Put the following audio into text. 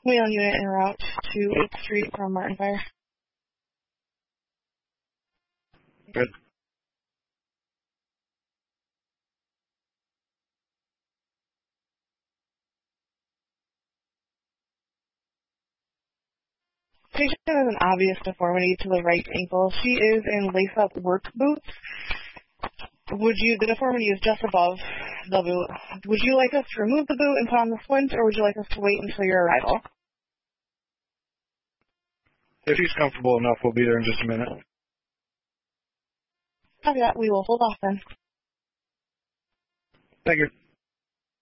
Wheel unit en route to 8th Street from Martin Fire. Good. Patient has an obvious deformity to the right ankle. She is in lace-up work boots. The deformity is just above the boot. Would you like us to remove the boot and put on the splint, or would you like us to wait until your arrival? If he's comfortable enough, we'll be there in just a minute. Copy that. We will hold off then. Thank you.